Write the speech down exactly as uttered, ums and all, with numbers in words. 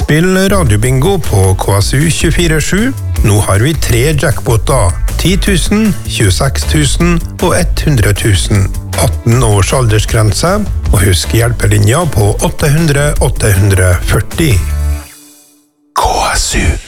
Spill radiobingo på K S U tjuefire sju. Nå har vi tre jackpoter. ti tusen, tjueseks tusen og hundre tusen. atten års aldersgrense, og husk hjelpelinja på åtte hundre åtte hundre førti. K S U